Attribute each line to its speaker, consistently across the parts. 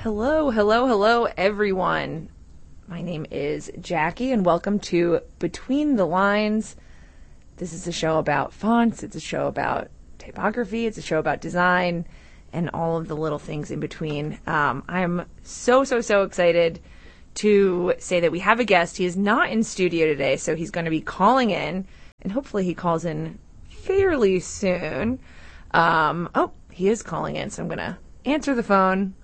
Speaker 1: Hello, hello, hello, everyone. My name is Jackie, and welcome to Between the Lines. This is a show about fonts, it's a show about typography, it's a show about design, and all of the little things in between. I'm so excited to say that we have a guest. He is not in studio today, so he's going to be calling in, and hopefully he calls in fairly soon. He is calling in, so I'm going to answer the phone.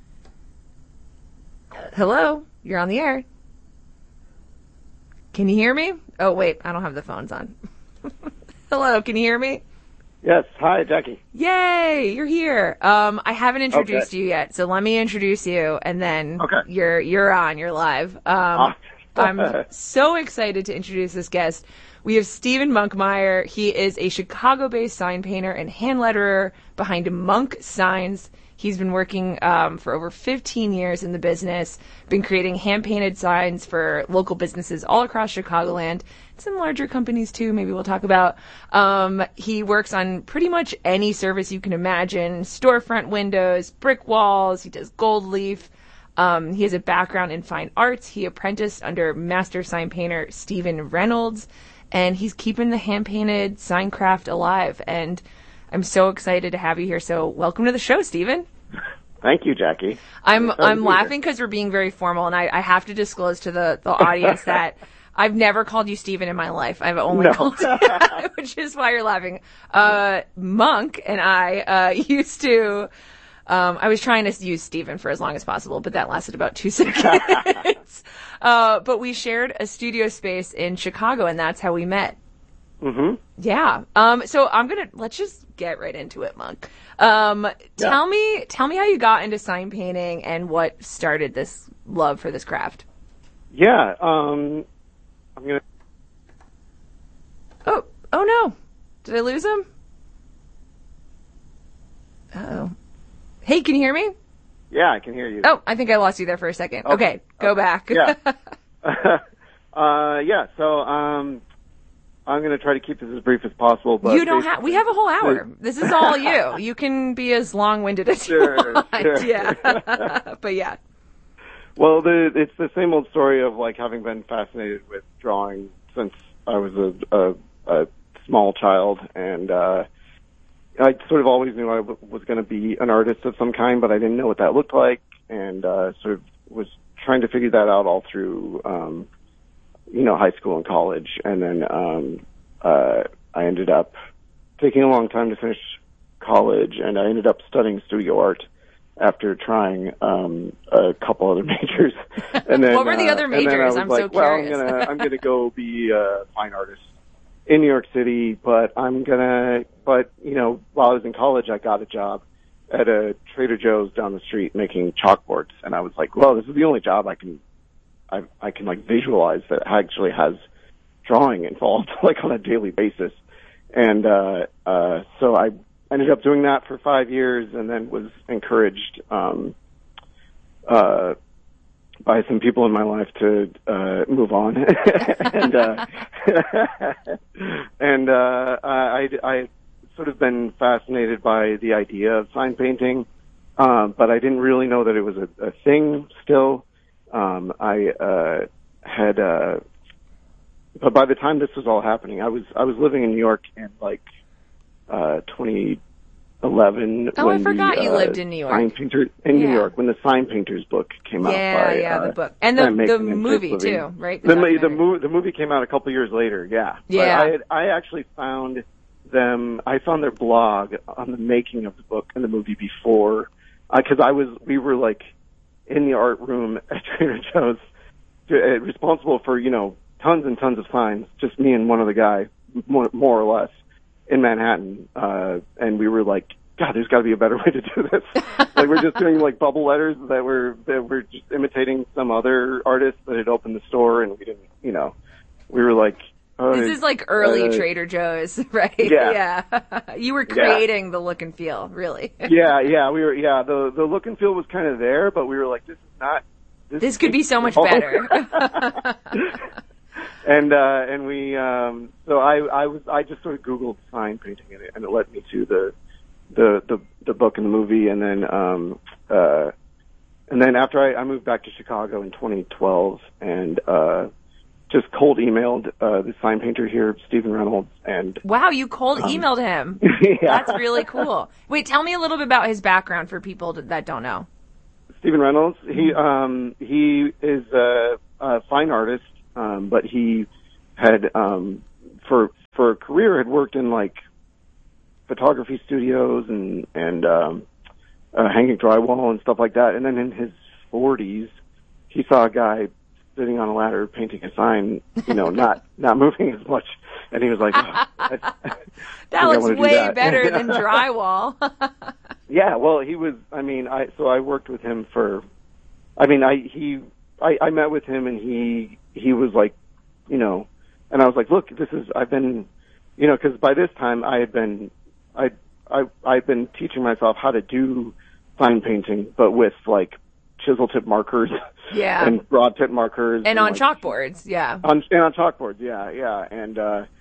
Speaker 1: Hello, you're on the air. Can you hear me? Oh, wait, I don't have the phones on. Hello, can you hear me?
Speaker 2: Yes. Hi, Jackie.
Speaker 1: Yay, you're here. I haven't introduced you yet, so let me introduce you, and then you're on, you're live. I'm so excited to introduce this guest. We have Steven Monkmeyer. He is a Chicago-based sign painter and hand letterer behind Monk Signs. He's been working for over 15 years in the business, been creating hand-painted signs for local businesses all across Chicagoland, some larger companies too, maybe we'll talk about. He works on pretty much any service you can imagine, storefront windows, brick walls, he does gold leaf. He has a background in fine arts. He apprenticed under master sign painter Stephen Reynolds, and he's keeping the hand-painted sign craft alive. And I'm so excited to have you here. So welcome to the show, Steven.
Speaker 2: Thank you, Jackie.
Speaker 1: I'm laughing because we're being very formal, and I have to disclose to the audience that I've never called you Steven in my life. I've only called you, which is why you're laughing. Monk and I used to, I was trying to use Steven for as long as possible, but that lasted about 2 seconds. But we shared a studio space in Chicago, and that's how we met.
Speaker 2: Mm-hmm.
Speaker 1: Yeah. So let's just get right into it, Monk. Tell me how you got into sign painting and what started this love for this craft.
Speaker 2: Yeah. I'm gonna.
Speaker 1: Oh no. Did I lose him? Uh-oh. Hey, can you hear me?
Speaker 2: Yeah, I can hear you.
Speaker 1: Oh, I think I lost you there for a second. Okay, go back.
Speaker 2: Yeah. So, I'm going to try to keep this as brief as possible. But
Speaker 1: you don't have. We have a whole hour. This is all you. You can be as long-winded as you want.
Speaker 2: Sure.
Speaker 1: Yeah. But yeah.
Speaker 2: Well, it's the same old story of like having been fascinated with drawing since I was a small child, and I sort of always knew I was going to be an artist of some kind, but I didn't know what that looked like, and sort of was trying to figure that out all through high school and college. And then I ended up taking a long time to finish college, and I ended up studying studio art after trying a couple other majors. And then,
Speaker 1: what were the other majors?
Speaker 2: I'm so
Speaker 1: curious.
Speaker 2: Well, I'm gonna go be a fine artist in New York City, but while I was in college, I got a job at a Trader Joe's down the street making chalkboards, and I was like, well, this is the only job I can like visualize that actually has drawing involved, like on a daily basis. And so I ended up doing that for 5 years, and then was encouraged by some people in my life to move on. and I sort of been fascinated by the idea of sign painting, but I didn't really know that it was a thing still. But by the time this was all happening, I was living in New York in like 2011.
Speaker 1: Oh, I forgot you lived in New York.
Speaker 2: New York, when the Sign Painters book came out.
Speaker 1: The book and the movie too, right?
Speaker 2: The movie came out a couple years later. Yeah. But I actually found them. I found their blog on the making of the book and the movie before, because we were like in the art room at Trader Joe's, responsible for, tons and tons of signs, just me and one other guy, more or less, in Manhattan. And we were like, God, there's got to be a better way to do this. Like, we're just doing like bubble letters that were just imitating some other artist that had opened the store, and we didn't, we were like,
Speaker 1: this is like early Trader Joe's, right?
Speaker 2: Yeah.
Speaker 1: You were creating the look and feel, really.
Speaker 2: Yeah, we were. Yeah, the look and feel was kind of there, but we were like, this is not.
Speaker 1: This could be so much better.
Speaker 2: And we so I just sort of Googled sign painting, and it led me to the book and the movie, and then and then after I moved back to Chicago in 2012, and just cold emailed the sign painter here, Stephen Reynolds, and
Speaker 1: wow, you cold emailed him.
Speaker 2: Yeah.
Speaker 1: That's really cool. Wait, tell me a little bit about his background for people that don't know.
Speaker 2: Stephen Reynolds, he is a fine artist, but he had for a career had worked in like photography studios and hanging drywall and stuff like that. And then in his 40s, he saw a guy sitting on a ladder painting a sign, not moving as much, and he was like,
Speaker 1: that looks way better than drywall.
Speaker 2: Yeah, well, he was. I worked with him for. I met with him, and he was like, and I was like, look, I've been, because by this time I'd been teaching myself how to do sign painting, but with like chisel tip markers,
Speaker 1: yeah,
Speaker 2: and broad tip markers,
Speaker 1: and on chalkboards, yeah,
Speaker 2: on chalkboards, yeah, and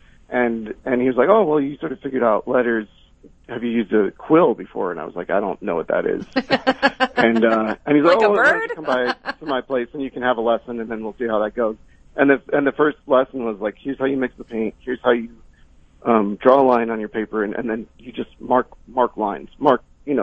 Speaker 2: he was like, oh, well, you sort of figured out letters. Have you used a quill before? And I was like, I don't know what that is. and he's like,
Speaker 1: a bird?
Speaker 2: Why don't you come by to my place and you can have a lesson, and then we'll see how that goes. And the first lesson was like, here's how you mix the paint. Here's how you draw a line on your paper, and then you just mark lines. Mark,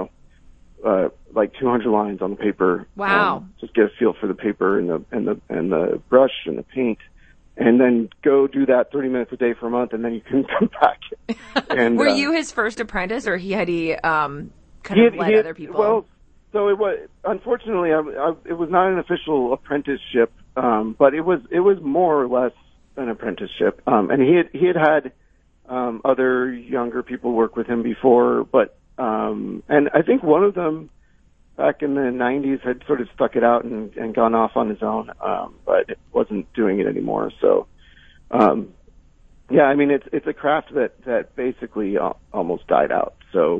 Speaker 2: like 200 lines on the paper.
Speaker 1: Wow.
Speaker 2: Just get a feel for the paper and the brush and the paint. And then go do that 30 minutes a day for a month, and then you can come back. And
Speaker 1: were you his first apprentice, or had he led other people?
Speaker 2: Well, so it was. Unfortunately, it was not an official apprenticeship, but it was more or less an apprenticeship. And he had other younger people work with him before, but and I think one of them back in the 90s had sort of stuck it out and gone off on his own, but wasn't doing it anymore. So, it's a craft that basically almost died out. So,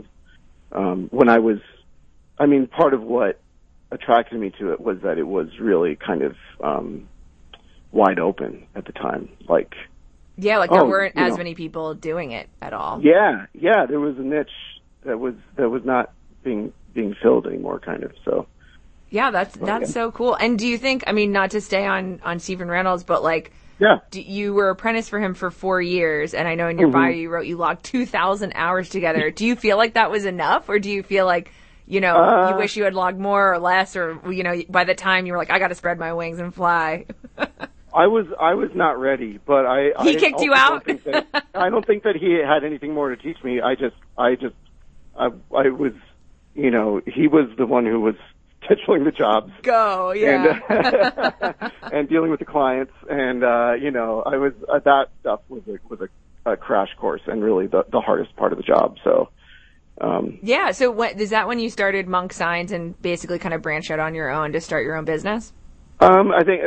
Speaker 2: part of what attracted me to it was that it was really kind of, wide open at the time.
Speaker 1: There weren't as many people doing it at all.
Speaker 2: Yeah. There was a niche that was not being filled anymore, kind of. So
Speaker 1: yeah, that's so cool. And do you think, not to stay on Stephen Reynolds, but you were apprentice for him for 4 years, and I know in your bio you wrote you logged 2,000 hours together. Do you feel like that was enough, or do you feel like you wish you had logged more or less, or by the time you were like, I got to spread my wings and fly?
Speaker 2: I was not ready, but
Speaker 1: he kicked you out.
Speaker 2: I don't think that he had anything more to teach me. I was. He was the one who was scheduling the jobs.
Speaker 1: Go, yeah.
Speaker 2: And dealing with the clients. And, I was, that stuff was a crash course and really the hardest part of the job. So,
Speaker 1: yeah. So is that when you started Monk Signs and basically kind of branched out on your own to start your own business?
Speaker 2: I think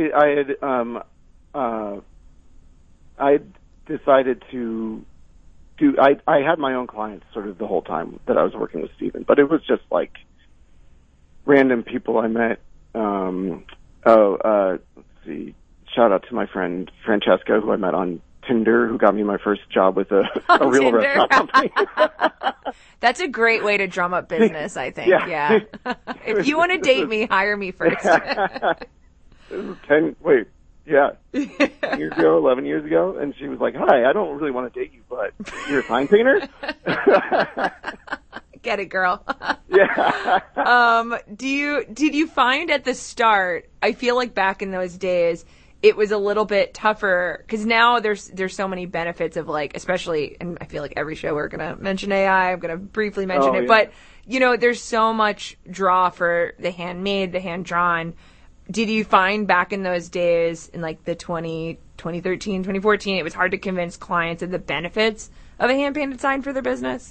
Speaker 2: I decided to I had my own clients sort of the whole time that I was working with Stephen, but it was just like random people I met. Let's see, shout out to my friend Francesca, who I met on Tinder, who got me my first job with a real restaurant company.
Speaker 3: That's a great way to drum up business, I think.
Speaker 2: Yeah.
Speaker 3: If you want to date me, hire me first.
Speaker 2: 11 years ago, and she was like, "Hi, I don't really want to date you, but you're a sign painter."
Speaker 3: Get it, girl.
Speaker 2: Yeah.
Speaker 1: Did you find at the start, I feel like back in those days, it was a little bit tougher because now there's so many benefits of like, especially, and I feel like every show we're going to mention AI, I'm going to briefly mention it, but there's so much draw for the handmade, the hand drawn. Did you find back in those days in like the 2013, 2014, it was hard to convince clients of the benefits of a hand painted sign for their business?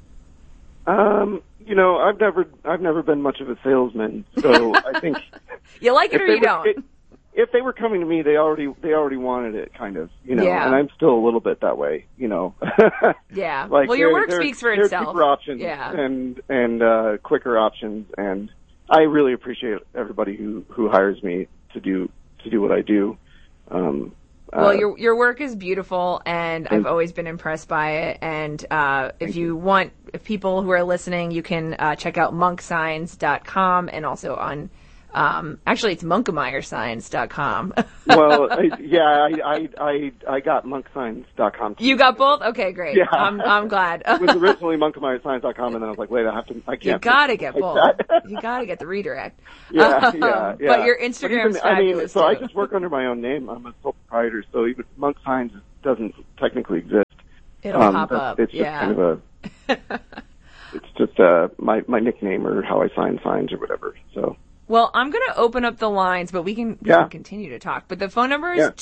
Speaker 2: I've never been much of a salesman, so I think
Speaker 1: you like it or you don't.
Speaker 2: If they were coming to me, they already wanted it, kind of,
Speaker 1: Yeah.
Speaker 2: And I'm still a little bit that way,
Speaker 1: Yeah.
Speaker 2: Like
Speaker 1: well, your work speaks for itself.
Speaker 2: There's cheaper options,
Speaker 1: yeah.
Speaker 2: and quicker options, and I really appreciate everybody who hires me to do what I do.
Speaker 1: Well, your work is beautiful, and I've always been impressed by it. And if people who are listening, you can check out monksigns.com and also on actually it's monkemeyersigns.com.
Speaker 2: Well, I got monksigns.com.
Speaker 1: You got both? Okay, great. Yeah. I'm glad.
Speaker 2: It was originally monkemeyersigns.com, and then I was like, wait, I can't.
Speaker 1: You gotta get both. You gotta get the redirect.
Speaker 2: Yeah.
Speaker 1: But your Instagram's fabulous.
Speaker 2: I just work under my own name. I'm a sole proprietor, so even Monk Signs doesn't technically exist.
Speaker 1: It'll pop up.
Speaker 2: It's just kind of it's just my nickname or how I sign signs or whatever. So.
Speaker 1: Well, I'm going to open up the lines, but we can continue to talk. But the phone number is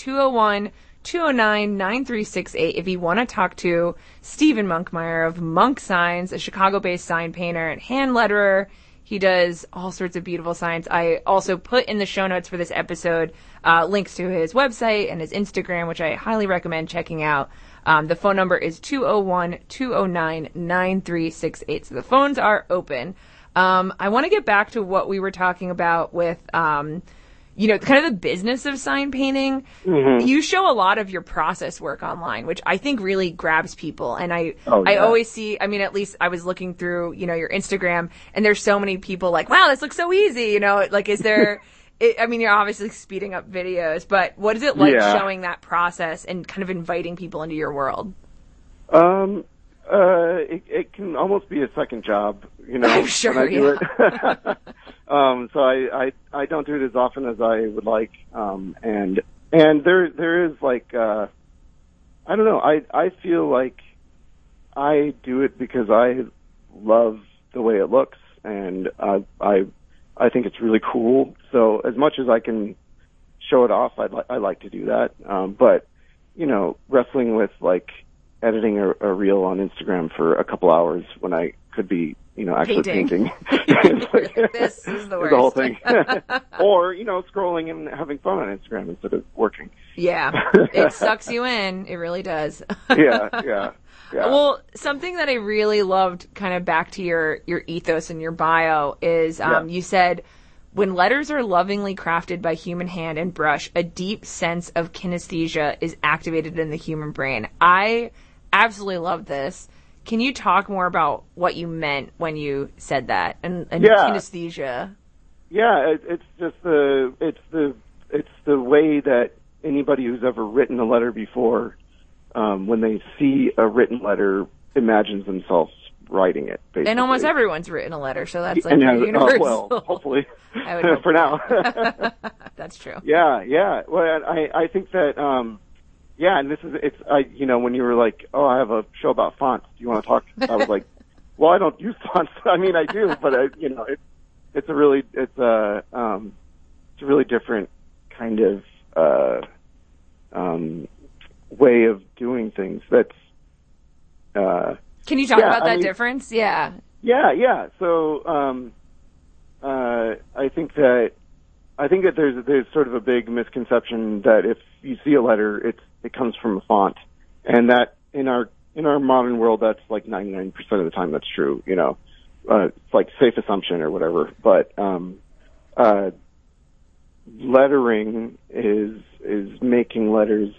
Speaker 1: 201-209-9368 if you want to talk to Stephen Monkmeyer of Monk Signs, a Chicago-based sign painter and hand letterer. He does all sorts of beautiful signs. I also put in the show notes for this episode links to his website and his Instagram, which I highly recommend checking out. The phone number is 201-209-9368. So the phones are open. I want to get back to what we were talking about with, kind of the business of sign painting. Mm-hmm. You show a lot of your process work online, which I think really grabs people. And I always see, at least I was looking through, your Instagram, and there's so many people like, wow, this looks so easy. Is there, you're obviously speeding up videos, but what is it like showing that process and kind of inviting people into your world?
Speaker 2: It can almost be a second job,
Speaker 1: I'm sure,
Speaker 2: when I do it. So I don't do it as often as I would like. And there is like, I don't know, I feel like I do it because I love the way it looks, and I think it's really cool. So as much as I can show it off, I like to do that. But, wrestling with like, editing a reel on Instagram for a couple hours when I could be, actually painting.
Speaker 1: This is the worst.
Speaker 2: The whole thing. Or, scrolling and having fun on Instagram instead of working.
Speaker 1: Yeah. It sucks you in. It really does.
Speaker 2: Yeah.
Speaker 1: Well, something that I really loved kind of back to your ethos and your bio is you said, when letters are lovingly crafted by human hand and brush, a deep sense of kinesthesia is activated in the human brain. I absolutely love this. Can you talk more about what you meant when you said that and kinesthesia? Yeah,
Speaker 2: it's just the way that anybody who's ever written a letter before, when they see a written letter, imagines themselves writing it. Basically.
Speaker 1: And almost everyone's written a letter, so that's like universal.
Speaker 2: Well, hopefully,
Speaker 1: I would hope
Speaker 2: for now.
Speaker 1: That's true.
Speaker 2: Yeah. Well, I think that. And when you were like, oh, I have a show about fonts. Do you want to talk? I was like, well, I don't use fonts. I do, but it's a really different kind of way of doing things. That's.
Speaker 1: Can you talk about that difference? Yeah.
Speaker 2: Yeah. So, I think that there's sort of a big misconception that if you see a letter, it comes from a font, and that in our modern world, that's like 99% of the time that's true. It's like safe assumption or whatever. But lettering is making letters,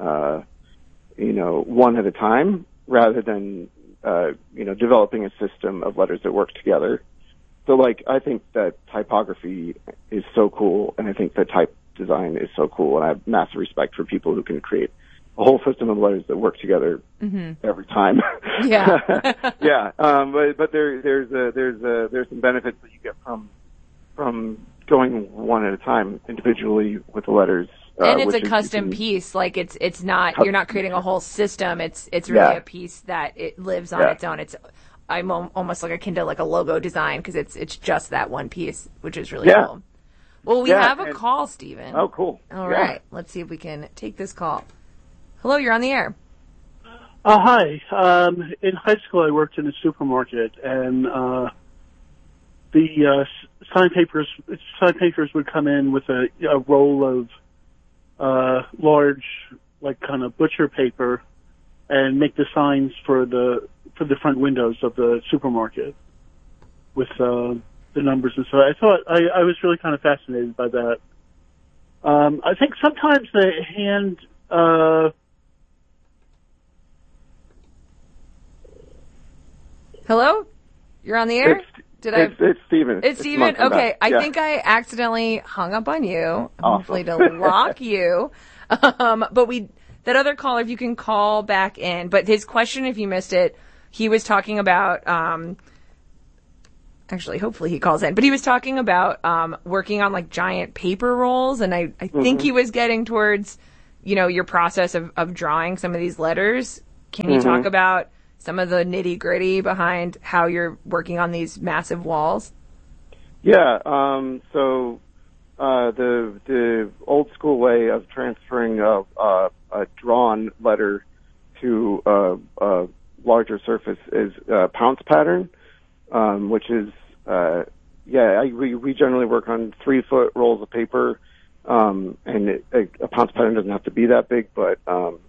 Speaker 2: one at a time, rather than developing a system of letters that work together. So, I think that typography is so cool, and I think that type design is so cool, and I have massive respect for people who can create a whole system of letters that work together every time.
Speaker 1: Yeah.
Speaker 2: Yeah. But there's some benefits that you get from going one at a time individually with the letters.
Speaker 1: And it's a custom piece. Like it's not, you're not creating a whole system. It's really a piece that it lives on its own. I'm almost like akin to like a logo design because it's just that one piece, which is really cool. Well, we have a call, Stephen.
Speaker 2: Oh, cool.
Speaker 1: All right. Let's see if we can take this call. Hello, you're on the air.
Speaker 4: Hi. In high school, I worked in a supermarket, and the sign painters would come in with a roll of large, like kind of butcher paper, and make the signs for the front windows of the supermarket with the numbers and so. I thought I was really kind of fascinated by that. I think sometimes the hand
Speaker 1: Hello? You're on the air?
Speaker 2: It's Steven.
Speaker 1: It's Steven? Okay. I think I accidentally hung up on you. Hopefully to lock you. But that other caller, if you can call back in. But his question, if you missed it, he was talking about, actually, hopefully he calls in. But he was talking about, working on like giant paper rolls. And I think he was getting towards, your process of drawing some of these letters. Can you talk about some of the nitty-gritty behind how you're working on these massive walls?
Speaker 2: Yeah, so the old school way of transferring a drawn letter to a larger surface is a pounce pattern, which is, we generally work on 3-foot rolls of paper, and a pounce pattern doesn't have to be that big, but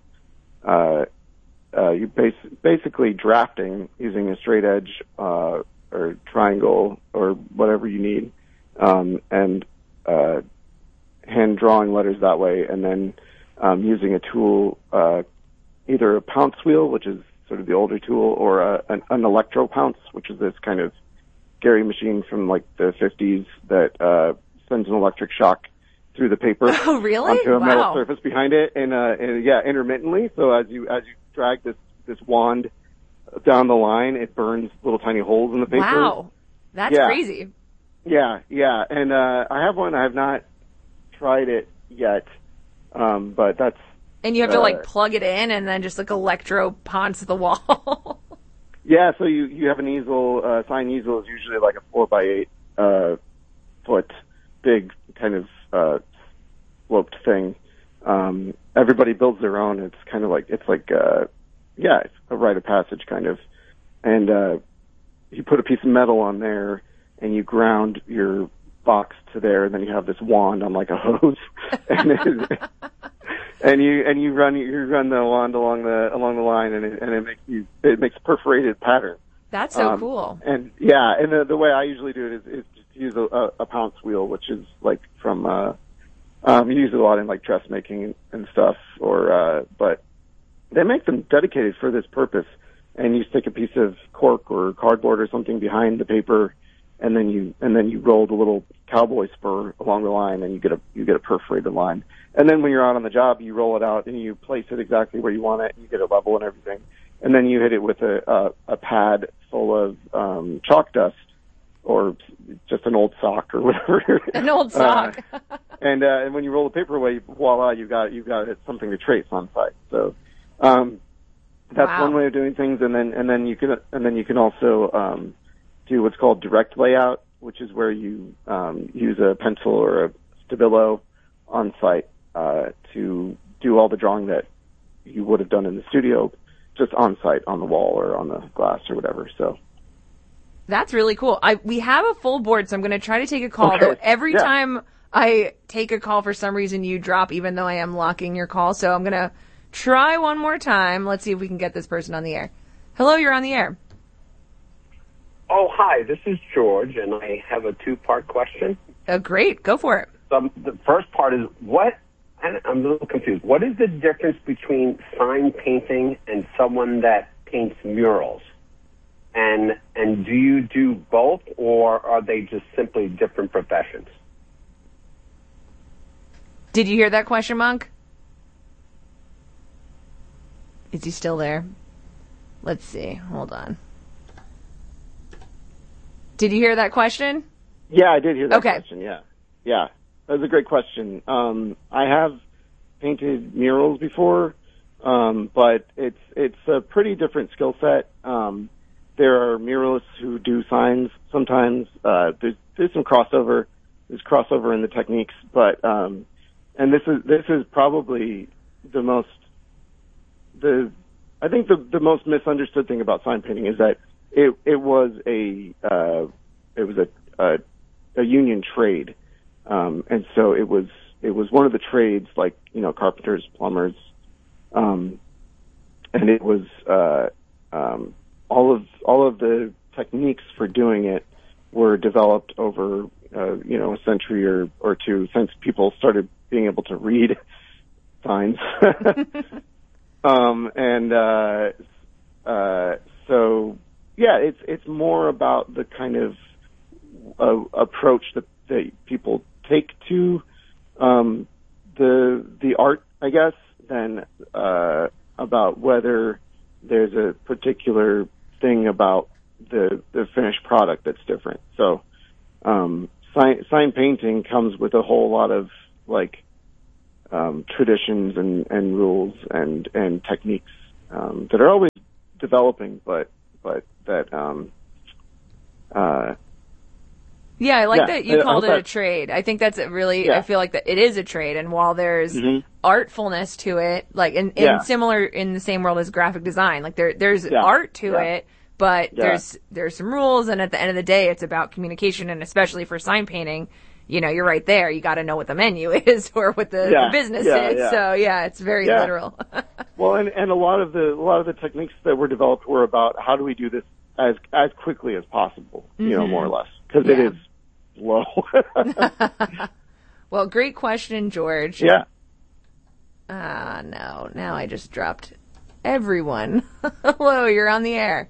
Speaker 2: you're basically drafting using a straight edge or triangle or whatever you need, and hand drawing letters that way, and then using a tool, either a pounce wheel, which is sort of the older tool, or an electro pounce, which is this kind of scary machine from like the 50s that sends an electric shock through the paper onto a metal surface behind it, and intermittently. So as you drag this wand down the line, it burns little tiny holes in the paper.
Speaker 1: Wow, that's crazy.
Speaker 2: Yeah, and I have one. I have not tried it yet, but that's.
Speaker 1: And you have to like plug it in and then just like electro ponce the wall.
Speaker 2: Yeah, so you have an easel. Sign easel is usually like a 4x8 foot big kind of sloped thing. Everybody builds their own. It's kind of like it's a rite of passage kind of. And you put a piece of metal on there, and you ground your box to there, and then you have this wand on like a hose, and you run the wand along the line, and it makes a perforated pattern.
Speaker 1: That's so cool.
Speaker 2: And the way I usually do it is just use a pounce wheel, which is like from you use it a lot in like dressmaking and stuff, but they make them dedicated for this purpose. And you stick a piece of cork or cardboard or something behind the paper, and then you roll the little cowboy spur along the line, and you get a perforated line. And then when you're out on the job, you roll it out and you place it exactly where you want it. And you get it level and everything, and then you hit it with a pad full of chalk dust or just an old sock or whatever.
Speaker 1: An old sock.
Speaker 2: And when you roll the paper away, voila, you've got something to trace on site. So. That's one way of doing things, and then you can also do what's called direct layout, which is where you use a pencil or a Stabilo on site to do all the drawing that you would have done in the studio, just on site on the wall or on the glass or whatever. So
Speaker 1: that's really cool. We have a full board, so I'm going to try to take a call. Okay. Though every time I take a call, for some reason you drop, even though I am locking your call. So I'm going to try one more time. Let's see if we can get this person on the air. Hello, you're on the air.
Speaker 5: Oh, hi. This is George, and I have a 2-part question.
Speaker 1: Great. Go for it.
Speaker 5: The first part is I'm a little confused. What is the difference between sign painting and someone that paints murals? And do you do both, or are they just simply different professions?
Speaker 1: Did you hear that question, Monk? Is he still there? Let's see. Hold on. Did you hear that question?
Speaker 2: Yeah, I did hear that question. Yeah. That was a great question. I have painted murals before, but it's a pretty different skill set. There are muralists who do signs sometimes. There's some crossover. There's crossover in the techniques, but and this is probably the most. I think the most misunderstood thing about sign painting is that it was a union trade, and so it was one of the trades, like carpenters, plumbers, and it was all of the techniques for doing it were developed over a century or two, since people started being able to read signs. So yeah, it's more about the kind of approach that people take to the art, I guess, than about whether there's a particular thing about the finished product that's different. So sign painting comes with a whole lot of like traditions and rules and techniques that are always developing, but that
Speaker 1: yeah, I like that you called it a trade. I think that's I feel like that it is a trade, and while there's artfulness to it, like in similar in the same world as graphic design, like there's art to it, but there's some rules, and at the end of the day, it's about communication, and especially for sign painting, you know, you're right there. You got to know what the menu is or what the business is. Yeah. So it's very literal.
Speaker 2: Well, and a lot of the techniques that were developed were about how do we do this as quickly as possible, you know, more or less, because it is slow.
Speaker 1: Well, great question, George.
Speaker 2: Yeah.
Speaker 1: No, now I just dropped everyone. Hello, you're on the air.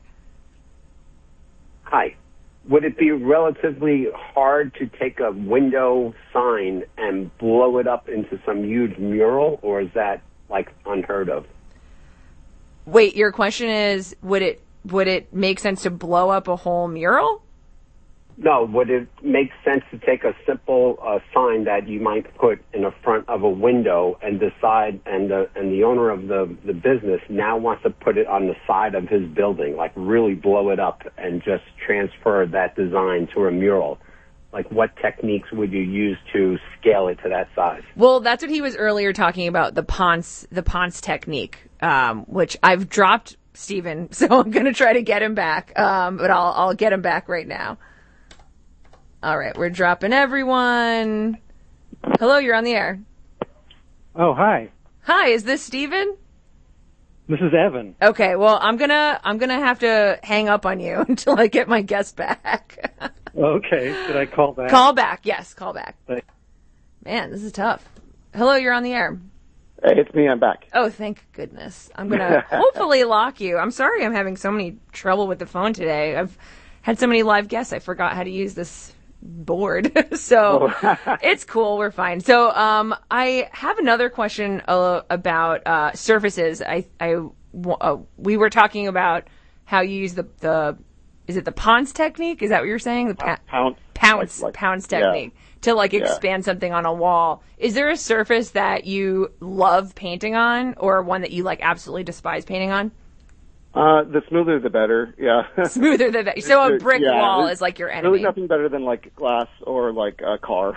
Speaker 5: Hi. Would it be relatively hard to take a window sign and blow it up into some huge mural, or is that like unheard of?
Speaker 1: Wait, your question is, would it make sense to blow up a whole mural?
Speaker 5: No, would it make sense to take a simple sign that you might put in the front of a window and decide, and the owner of the business now wants to put it on the side of his building, like really blow it up and just transfer that design to a mural? Like, what techniques would you use to scale it to that size?
Speaker 1: Well, that's what he was earlier talking about, the Ponce technique, which I've dropped Stephen, so I'm going to try to get him back, but I'll get him back right now. All right, we're dropping everyone. Hello, you're on the air.
Speaker 6: Oh, hi.
Speaker 1: Hi, is this Steven?
Speaker 6: This is Evan.
Speaker 1: Okay, well, I'm gonna have to hang up on you until I get my guest back.
Speaker 6: Okay, should I call back?
Speaker 1: Call back, yes, call back.
Speaker 6: Thanks.
Speaker 1: Man, this is tough. Hello, you're on the air.
Speaker 2: Hey, it's me, I'm back.
Speaker 1: Oh, thank goodness. I'm gonna hopefully lock you. I'm sorry I'm having so many trouble with the phone today. I've had so many live guests, I forgot how to use this board. So it's cool. We're fine. So I have another question about surfaces. We were talking about how you use the is it the Ponce technique? Is that what you're saying? The Pounce technique to expand something on a wall. Is there a surface that you love painting on, or one that you absolutely despise painting on?
Speaker 2: The smoother the better, yeah.
Speaker 1: Smoother the better. So a brick wall is like your enemy.
Speaker 2: Really nothing better than glass or a car.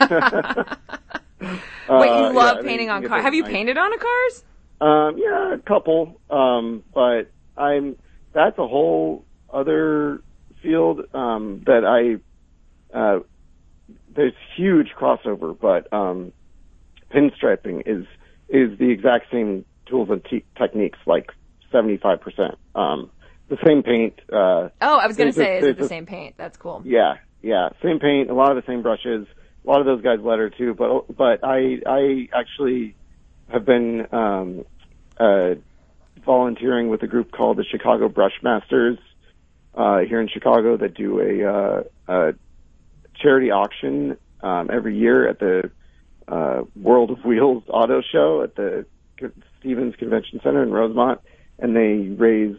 Speaker 1: Wait, you love painting on cars? Have you painted on cars?
Speaker 2: Yeah, a couple. But that's a whole other field that there's huge crossover, but pinstriping is the exact same tools and techniques, 75%. The same paint.
Speaker 1: I was going to say, is it the same paint? That's cool.
Speaker 2: Yeah. Same paint, a lot of the same brushes. A lot of those guys letter too, but I actually have been volunteering with a group called the Chicago Brush Masters here in Chicago that do a charity auction every year at the World of Wheels Auto Show at the Stevens Convention Center in Rosemont. And they raise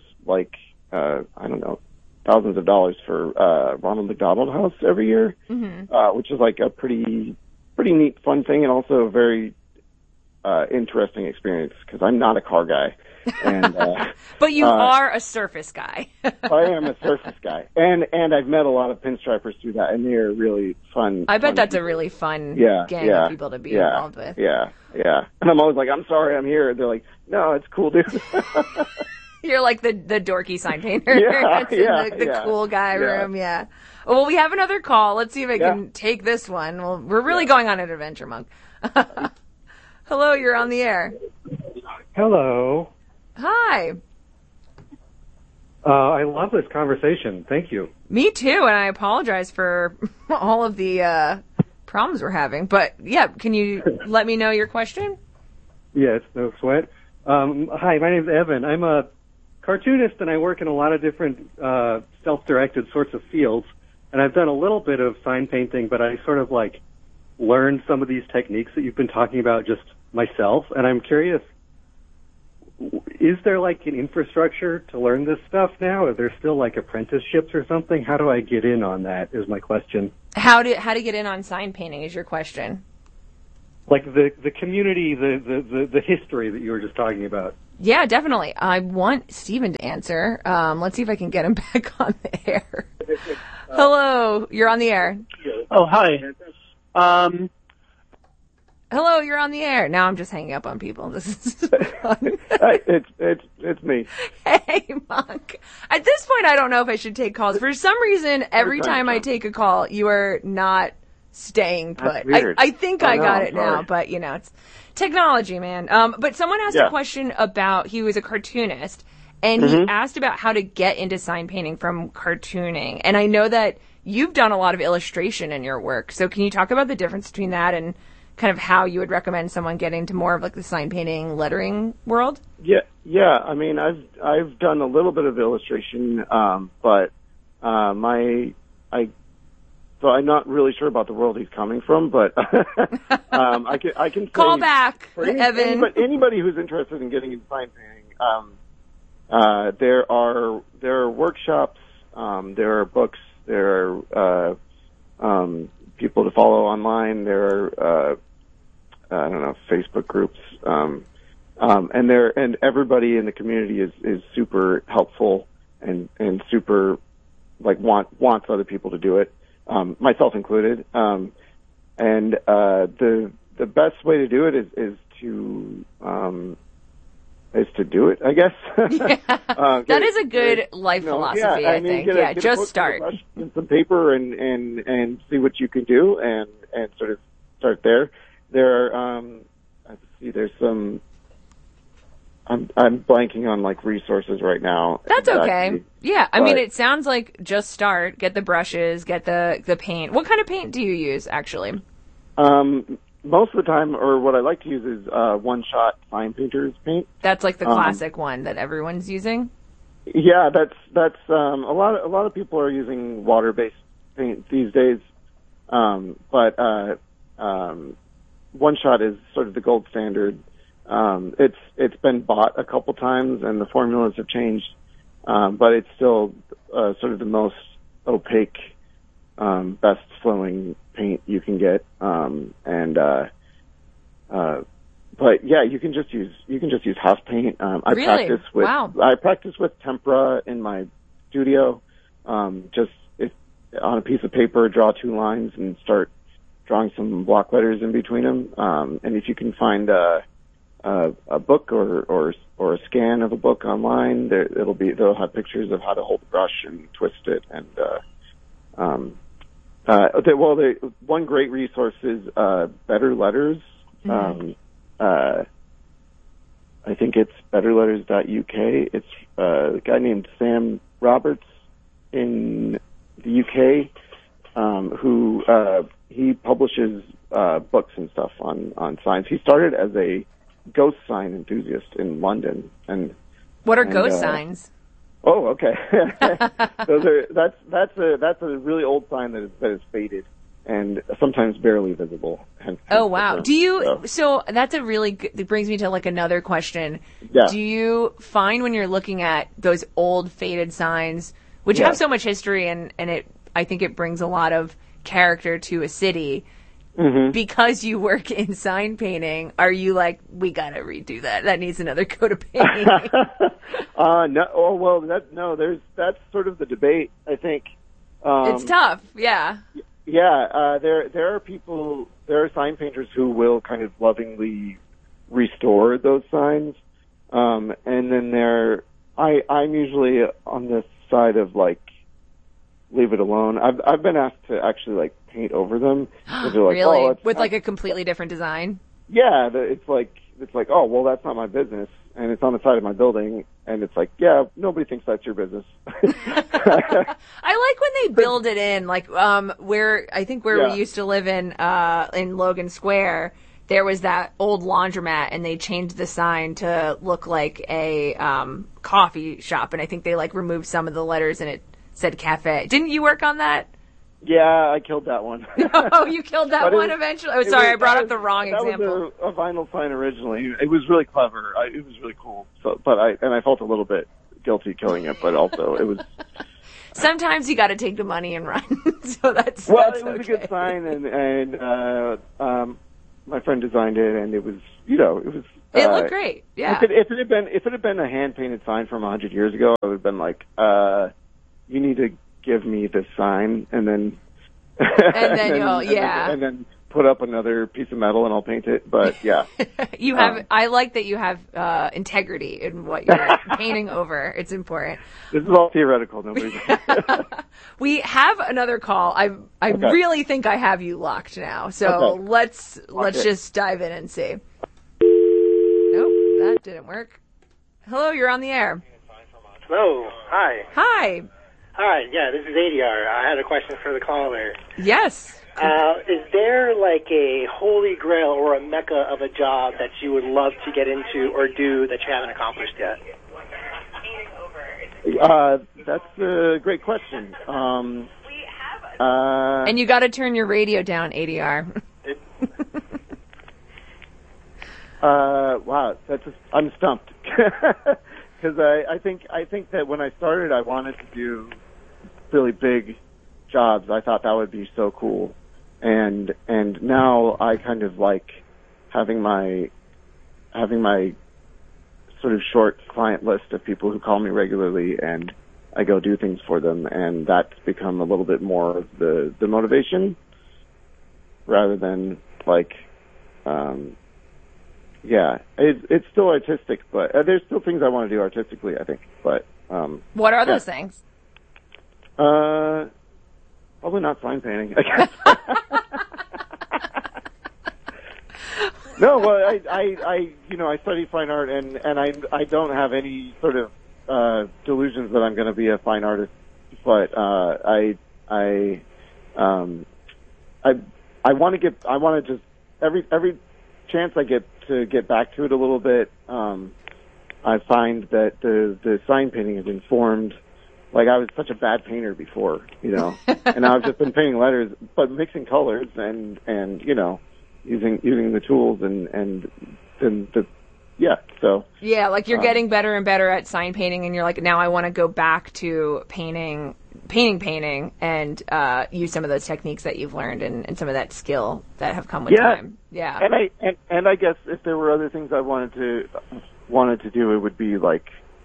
Speaker 2: thousands of dollars for Ronald McDonald House every year, which is a pretty neat, fun thing, and also a very interesting experience because I'm not a car guy. And
Speaker 1: but you are a surface guy.
Speaker 2: I am a surface guy, and I've met a lot of pinstripers through that, and they're really fun.
Speaker 1: I bet that's a really fun gang of people to be involved with.
Speaker 2: Yeah. And I'm always I'm sorry, I'm here. They're like, no, it's cool, dude.
Speaker 1: You're like the dorky sign painter. The cool guy room. Yeah. Well, we have another call. Let's see if I can take this one. Well, we're really going on an adventure, Monk. Hello, you're on the air.
Speaker 6: Hello.
Speaker 1: Hi.
Speaker 6: I love this conversation. Thank you.
Speaker 1: Me too, and I apologize for all of the problems we're having. But, can you let me know your question?
Speaker 6: Yeah, it's no sweat. Hi, my name's Evan. I'm a cartoonist, and I work in a lot of different self-directed sorts of fields. And I've done a little bit of sign painting, but I sort of like learned some of these techniques that you've been talking about just myself. And I'm curious, is there like an infrastructure to learn this stuff now? Are there still like apprenticeships or something? How do I get in on that is my question.
Speaker 1: How to get in on sign painting is your question.
Speaker 6: Like the community, the history that you were just talking about.
Speaker 1: Yeah, definitely. I want Steven to answer. Let's see if I can get him back on the air. Hello, you're on the air.
Speaker 4: Oh, hi.
Speaker 1: Hello, you're on the air. Now I'm just hanging up on people. This is fun.
Speaker 2: It's me.
Speaker 1: Hey, Monk. At this point, I don't know if I should take calls. For some reason, every time I take a call, you are not staying put. I think I got it now, but it's technology, man. But someone asked a question about, he was a cartoonist, and he asked about how to get into sign painting from cartooning. And I know that you've done a lot of illustration in your work. So can you talk about the difference between that and kind of how you would recommend someone get into more of like the sign painting lettering world?
Speaker 2: Yeah. I mean, I've done a little bit of illustration, but so I'm not really sure about the world he's coming from, but I can
Speaker 1: call back, Evan.
Speaker 2: Anybody who's interested in getting into sign painting, there are workshops, there are books, there are people to follow online, there are I don't know, Facebook groups, and everybody in the community is super helpful and super like wants other people to do it. Myself included. The best way to do it is to do it, I guess.
Speaker 1: That is a good life philosophy, I think. Just start.
Speaker 2: And some paper and see what you can do and sort of start there. There are, there's some, I'm blanking on like resources right now.
Speaker 1: That's okay. Yeah, I mean, it sounds like just start, get the brushes, get the paint. What kind of paint do you use, actually?
Speaker 2: Most of the time, or what I like to use is one-shot fine painter's paint.
Speaker 1: That's like the classic one that everyone's using?
Speaker 2: Yeah, that's a lot of people are using water-based paint these days. But one-shot is sort of the gold standard. It's been bought a couple times and the formulas have changed, but it's still sort of the most opaque, best flowing paint you can get. But yeah, you can just use house paint. I practice with tempera in my studio. Just on a piece of paper, draw 2 lines and start drawing some block letters in between them. And if you can find a book or a scan of a book online, they'll have pictures of how to hold the brush and twist it. And one great resource is Better Letters. I think it's betterletters.uk. It's a guy named Sam Roberts in the UK who he publishes books and stuff on signs. He started as a ghost sign enthusiast in London. And
Speaker 1: what are ghost signs?
Speaker 2: Oh, okay. That's a really old sign that is faded and sometimes barely visible.
Speaker 1: Oh, wow. Do you, so that's a really good, it brings me to like another question.
Speaker 2: Yeah.
Speaker 1: Do you find when you're looking at those old faded signs, which have so much history and I think it brings a lot of character to a city, because you work in sign painting, are you like, we gotta redo that? That needs another coat of paint.
Speaker 2: No. Oh, well, that's sort of the debate, I think.
Speaker 1: It's tough. Yeah.
Speaker 2: Yeah. There are sign painters who will kind of lovingly restore those signs. And then I'm usually on the side of like, leave it alone. I've been asked to actually like paint over them. Like,
Speaker 1: really? With like a completely different design?
Speaker 2: Yeah, it's like, oh, well, that's not my business, and it's on the side of my building, and it's like, yeah, nobody thinks that's your business.
Speaker 1: I like when they build it in, like where we used to live in Logan Square. there was that old laundromat and they changed the sign to look like a coffee shop, and I think they like removed some of the letters and it said cafe. Didn't you work on that?
Speaker 2: Yeah, I killed that one.
Speaker 1: Oh, you killed that one eventually? Oh, sorry, I brought up the wrong example.
Speaker 2: That was a vinyl sign originally. It was really clever. It was really cool. So, I felt a little bit guilty killing it, but also it was...
Speaker 1: Sometimes you got to take the money and run. So that's
Speaker 2: it was
Speaker 1: okay.
Speaker 2: A good sign, and my friend designed it, and it was, it was.
Speaker 1: It looked great. Yeah.
Speaker 2: If it had been a hand painted sign from 100 years ago, I would have been like, you need to give me this sign, and then and then put up another piece of metal and I'll paint it. But yeah,
Speaker 1: you have. I like that you have integrity in what you're painting over. It's important.
Speaker 2: This is all theoretical. Nobody.
Speaker 1: We have another call. I really think I have you locked now. So let's just dive in and see. Nope, that didn't work. Hello, you're on the air.
Speaker 7: Hello. Hi.
Speaker 1: Hi.
Speaker 7: Hi. Yeah, this is ADR. I had a question for the caller.
Speaker 1: Yes.
Speaker 7: Is there like a holy grail or a mecca of a job that you would love to get into or do that you haven't accomplished yet?
Speaker 2: That's a great question.
Speaker 1: And you got to turn your radio down, ADR.
Speaker 2: Wow, I'm stumped. Because I think that when I started, I wanted to do really big jobs. I thought that would be so cool, and now I kind of like having my sort of short client list of people who call me regularly, and I go do things for them, and that's become a little bit more of the motivation rather than like. Yeah, it's still artistic, but there's still things I want to do artistically, I think. But
Speaker 1: what are those things?
Speaker 2: Probably not sign painting, I guess. No, well, I study fine art, and I don't have any sort of delusions that I'm going to be a fine artist, but I want to just every chance I get to get back to it a little bit, I find that the sign painting has informed. Like, I was such a bad painter before, and now I've just been painting letters, but mixing colors and using the tools and so.
Speaker 1: Yeah, like you're getting better and better at sign painting, and you're like, now I want to go back to painting and use some of those techniques that you've learned and some of that skill that have come with time. Yeah.
Speaker 2: And I guess if there were other things I wanted to do, it would be like,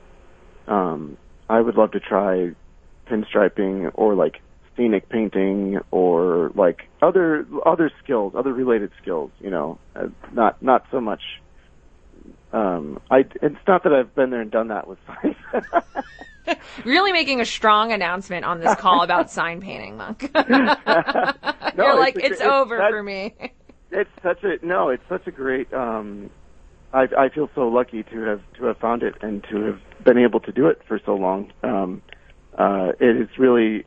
Speaker 2: I would love to try pinstriping or like scenic painting or like other skills, other related skills, not so much. It's not that I've been there and done that with signs.
Speaker 1: Really making a strong announcement on this call about sign painting, Monk. You're like, it's over for me.
Speaker 2: It's such a great, I feel so lucky to have found it and to have been able to do it for so long. It is really,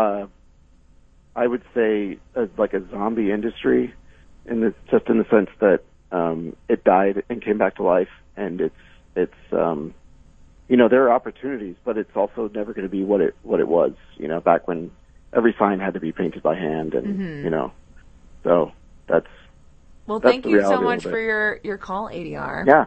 Speaker 2: I would say, like a zombie industry, just in the sense that it died and came back to life, and it's there are opportunities, but it's also never going to be what it was, back when every sign had to be painted by hand, and so that's.
Speaker 1: Well, thank you so much for your call, ADR.
Speaker 2: Yeah.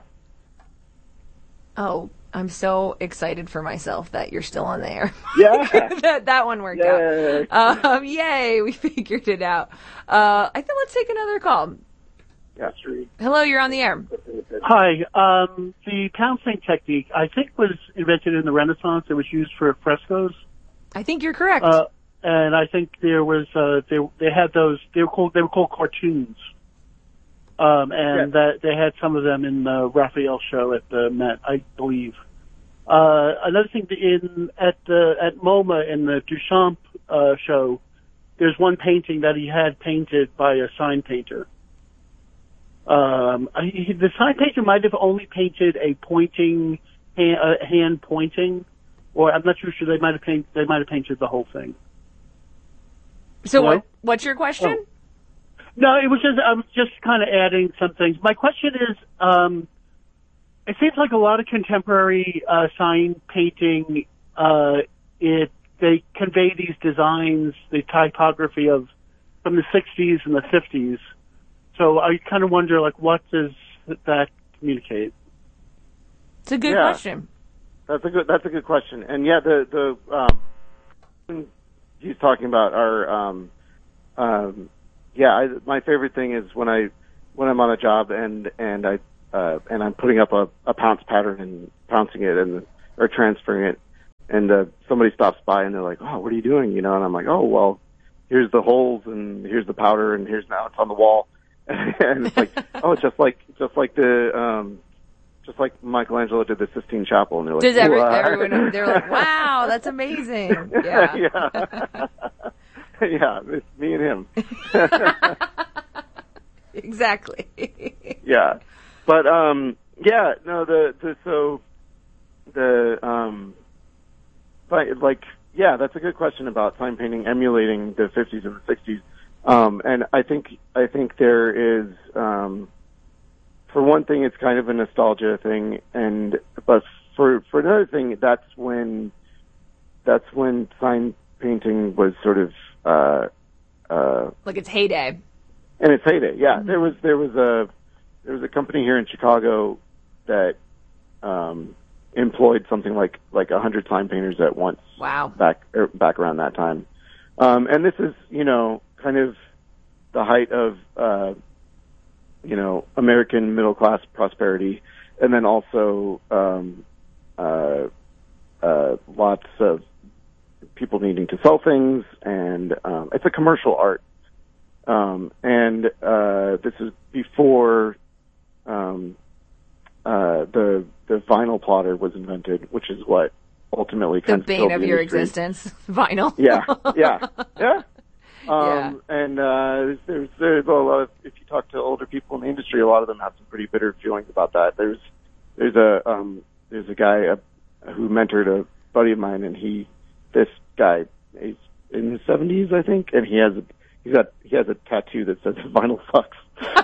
Speaker 1: Oh, I'm so excited for myself that you're still on there.
Speaker 2: Yeah.
Speaker 1: that one worked out. Yay, we figured it out. I think let's take another call.
Speaker 2: Yeah.
Speaker 1: Hello, you're on the air.
Speaker 4: Hi. The pound stain technique, I think, was invented in the Renaissance. It was used for frescoes.
Speaker 1: I think you're correct.
Speaker 4: And I think there was they had those. They were called cartoons. That they had some of them in the Raphael show at the Met, I believe. Another thing at MoMA in the Duchamp show, there's one painting that he had painted by a sign painter. The sign painter might have only painted a pointing hand pointing, or I'm not sure. They might have painted the whole thing.
Speaker 1: So what's your question?
Speaker 4: No, it was just, I was just kind of adding some things. My question is, it seems like a lot of contemporary sign painting, they convey these designs, the typography from the 60s and the 50s. So I kind of wonder, like, what does that communicate?
Speaker 1: It's a good question.
Speaker 2: That's a good question. And yeah, the he's talking about are my favorite thing is when I'm on a job and I'm putting up a pounce pattern and pouncing it or transferring it, and somebody stops by and they're like, "Oh, what are you doing?" And I'm like, "Oh, well, here's the holes and here's the powder and here's now it's on the wall." And it's like, "Oh, just like Michelangelo did the Sistine Chapel," and they're like,
Speaker 1: everyone? They're like, "Wow, that's amazing!" Yeah,
Speaker 2: yeah, it's me and him.
Speaker 1: Exactly.
Speaker 2: Yeah, but that's a good question about sign painting emulating the 50s and the 60s. And I think there is, for one thing, it's kind of a nostalgia thing, but for another thing, that's when sign painting was sort of
Speaker 1: like its heyday.
Speaker 2: And its heyday, yeah. Mm-hmm. There was a company here in Chicago that employed something like 100 sign painters at once.
Speaker 1: Wow.
Speaker 2: Back around that time, and this is kind of the height of American middle class prosperity, and then also lots of people needing to sell things, and it's a commercial art. And this is before the vinyl plotter was invented, which is what ultimately kind
Speaker 1: of the bane of your existence. Vinyl.
Speaker 2: Yeah. And there's a lot of, if you talk to older people in the industry, a lot of them have some pretty bitter feelings about that. There's a guy who mentored a buddy of mine, and he's in his 70s, I think, and he has a tattoo that says "Vinyl sucks."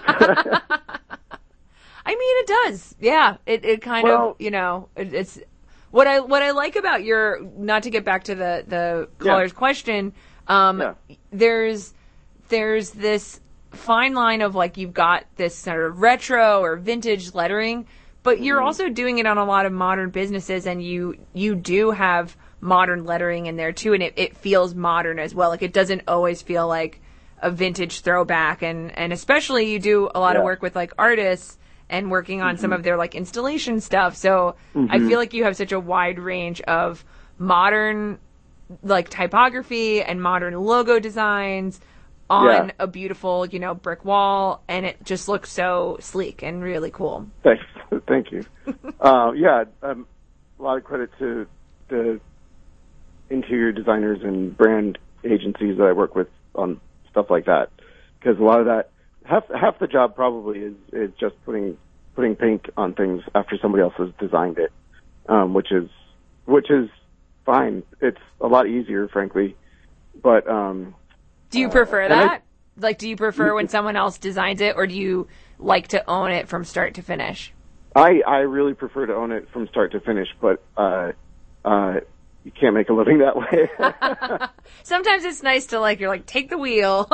Speaker 1: I mean, it does. Yeah, it kind of, it's what I like about your, not to get back to the caller's question. There's this fine line of like, you've got this sort of retro or vintage lettering, but you're also doing it on a lot of modern businesses, and you do have modern lettering in there too, and it feels modern as well. Like, it doesn't always feel like a vintage throwback, and especially you do a lot of work with like artists and working on some of their like installation stuff. So I feel like you have such a wide range of modern like typography and modern logo designs on a beautiful, brick wall, and it just looks so sleek and really cool.
Speaker 2: Thanks. Thank you. A lot of credit to the interior designers and brand agencies that I work with on stuff like that, because a lot of that, half the job probably is just putting paint on things after somebody else has designed it, which is fine. It's a lot easier, frankly. But
Speaker 1: do you prefer that? Do you prefer when someone else designs it, or do you like to own it from start to finish?
Speaker 2: I really prefer to own it from start to finish, but you can't make a living that way.
Speaker 1: Sometimes it's nice to you're like, take the wheel.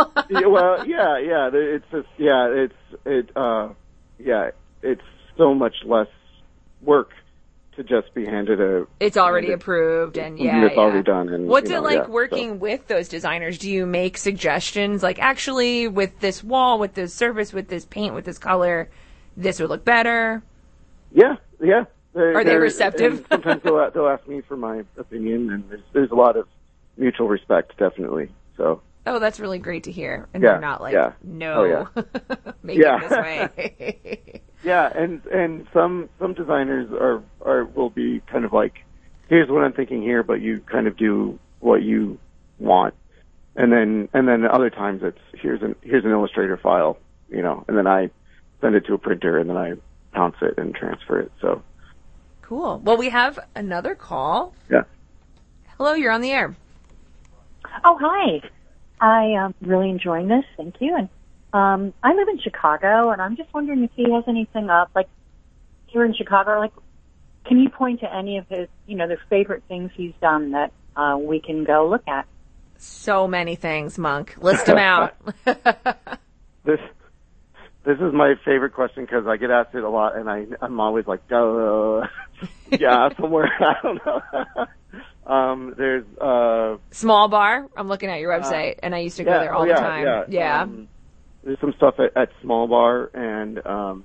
Speaker 2: It's so much less work to just be handed
Speaker 1: it's already approved, and
Speaker 2: it's already done. And
Speaker 1: what's it like working with those designers? Do you make suggestions like, actually, with this wall, with this surface, with this paint, with this color, this would look better?
Speaker 2: Yeah.
Speaker 1: Are they receptive?
Speaker 2: Sometimes they'll ask me for my opinion, and there's a lot of mutual respect, definitely. So.
Speaker 1: Oh, that's really great to hear. And they're not like, no, make it this way.
Speaker 2: Yeah, and some designers will be kind of like, here's what I'm thinking here, but you kind of do what you want. And then other times it's here's an Illustrator file, and then I send it to a printer, and then I pounce it and transfer it. So.
Speaker 1: Cool. Well, we have another call.
Speaker 2: Yeah.
Speaker 1: Hello, you're on the air.
Speaker 8: Oh, hi. I am really enjoying this. Thank you. And I live in Chicago, and I'm just wondering if he has anything up, like here in Chicago. Like, can you point to any of his, the favorite things he's done that we can go look at?
Speaker 1: So many things, Monk. List them out.
Speaker 2: This is my favorite question because I get asked it a lot, and I'm always like, yeah, somewhere. I don't know. There's
Speaker 1: Small Bar. I'm looking at your website, and I used to go there all the time. Yeah.
Speaker 2: There's some stuff at Small Bar and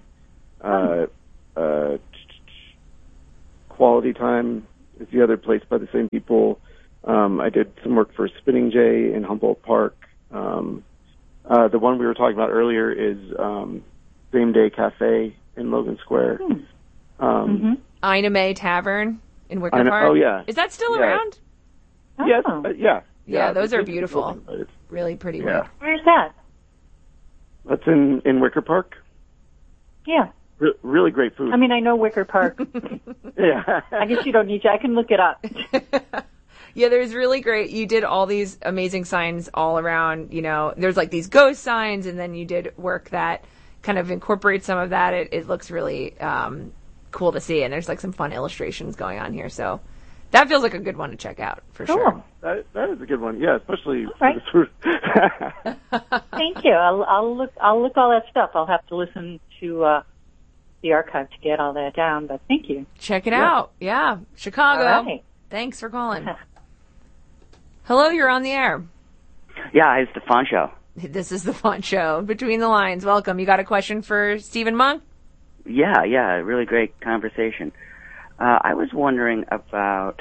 Speaker 2: Quality Time is the other place by the same people. I did some work for Spinning Jay in Humboldt Park. The one we were talking about earlier is Same Day Cafe in Logan Square.
Speaker 1: Ina May Tavern in Wicker Park.
Speaker 2: Oh, yeah.
Speaker 1: Is that still around?
Speaker 2: Yes.
Speaker 1: Yeah, those are beautiful. Really pretty work.
Speaker 8: Where's that?
Speaker 2: That's in Wicker Park.
Speaker 8: Yeah.
Speaker 2: Really great food.
Speaker 8: I mean, I know Wicker Park.
Speaker 2: Yeah.
Speaker 8: I guess you don't need to. I can look it up.
Speaker 1: Yeah, there's really great. You did all these amazing signs all around, there's like these ghost signs, and then you did work that kind of incorporates some of that. It looks really cool to see, and there's like some fun illustrations going on here. So that feels like a good one to check out for sure.
Speaker 2: That is a good one. Yeah, especially
Speaker 8: for
Speaker 2: the food.
Speaker 8: Thank you. I'll look all that stuff. I'll have to listen to the archive to get all that down, but thank you.
Speaker 1: Check it out. Yeah. Chicago.
Speaker 8: All right.
Speaker 1: Thanks for calling. Hello, you're on the air.
Speaker 9: Yeah, it's the Fun Show.
Speaker 1: This is the Fun Show. Between the Lines. Welcome. You got a question for Stephen Monk?
Speaker 9: Yeah, really great conversation. I was wondering about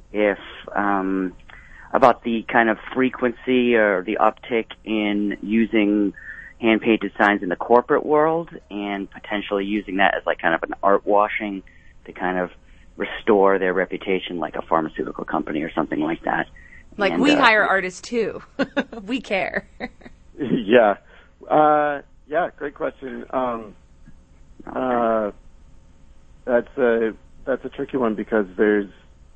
Speaker 9: about the kind of frequency or the uptick in using hand-painted signs in the corporate world and potentially using that as like kind of an art washing to kind of restore their reputation like a pharmaceutical company or something like that.
Speaker 1: Like, and we hire artists too. We care.
Speaker 2: Yeah. Great question. That's a tricky one because there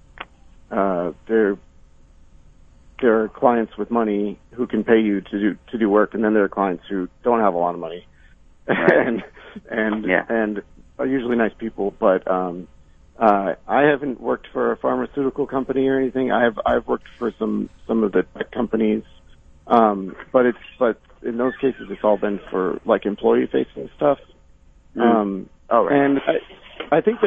Speaker 2: are clients with money who can pay you to do work, and then there are clients who don't have a lot of money, and are usually nice people. But I haven't worked for a pharmaceutical company or anything. I've worked for some of the tech companies, but in those cases it's all been for like employee facing stuff. And I think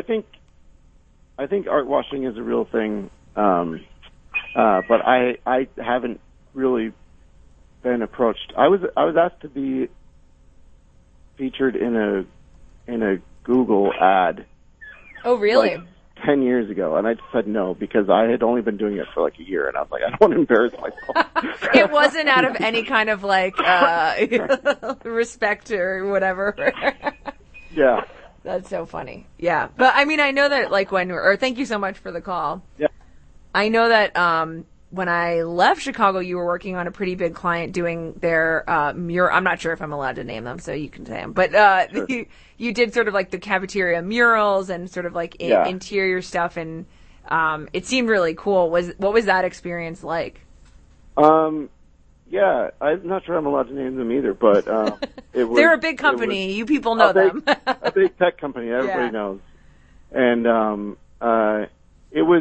Speaker 2: art washing is a real thing. But I haven't really been approached. I was asked to be featured in a Google ad.
Speaker 1: Oh, really?
Speaker 2: Like 10 years ago, and I just said no because I had only been doing it for like a year, and I was like, I don't want to embarrass myself.
Speaker 1: It wasn't out of any kind of like respect or whatever.
Speaker 2: Yeah.
Speaker 1: That's so funny. Yeah. But I mean, I know that like thank you so much for the call.
Speaker 2: Yeah. I
Speaker 1: know that when I left Chicago, you were working on a pretty big client doing their mural. I'm not sure if I'm allowed to name them, so you can say them. But sure. You did sort of like the cafeteria murals and sort of like interior stuff, and it seemed really cool. What was that experience like?
Speaker 2: Yeah, I'm not sure I'm allowed to name them either, but it was.
Speaker 1: They're a big company. You people know them.
Speaker 2: A big tech company. Everybody knows, and it was.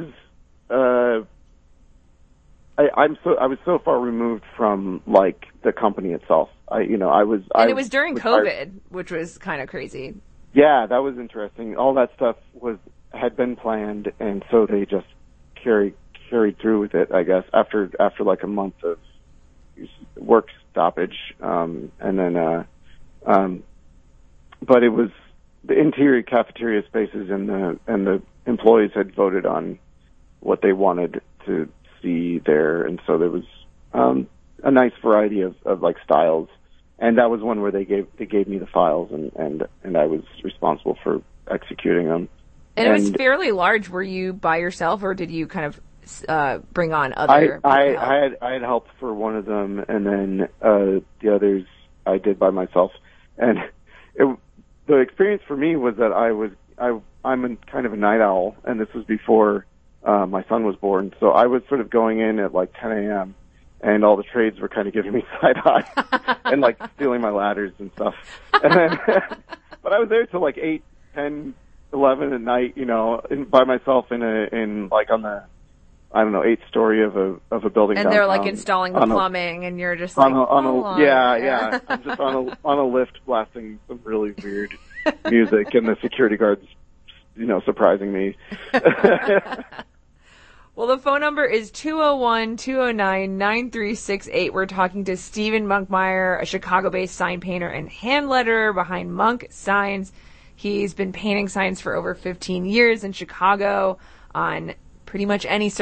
Speaker 2: I was so far removed from like the company itself.
Speaker 1: And it was during COVID, which was kind of crazy.
Speaker 2: Yeah, that was interesting. All that stuff had been planned, and so they just carried through with it. I guess after like a month of work stoppage, and then but it was the interior cafeteria spaces, and the employees had voted on what they wanted to see there, and so there was a nice variety of like styles, and that was one where they gave me the files, and I was responsible for executing them.
Speaker 1: And it was fairly large. Were you by yourself, or did you kind of bring on other?
Speaker 2: I had help for one of them, and then the others I did by myself. And the experience for me was that I'm kind of a night owl, and this was before my son was born. So I was sort of going in at like 10 a.m. and all the trades were kind of giving me side eye and like stealing my ladders and stuff. And then, but I was there till like 8, 10, 11 at night, you know, by myself in like on the, I don't know, 8th story of a building.
Speaker 1: And they're like installing the plumbing, and you're just like,
Speaker 2: yeah. I'm just on a lift blasting some really weird music, and the security guards, you know, surprising me.
Speaker 1: Well, the phone number is 201-209-9368. We're talking to Stephen Monkmeyer, a Chicago-based sign painter and hand letterer behind Monk Signs. He's been painting signs for over 15 years in Chicago on pretty much any